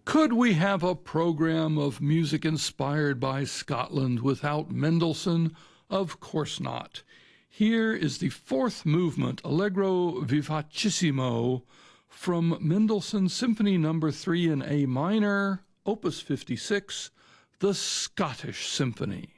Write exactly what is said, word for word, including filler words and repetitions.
Could we have a program of music inspired by Scotland without Mendelssohn? Of course not. Here is the fourth movement, Allegro vivacissimo, from Mendelssohn Symphony Number three in A minor, Opus fifty-six, the Scottish Symphony.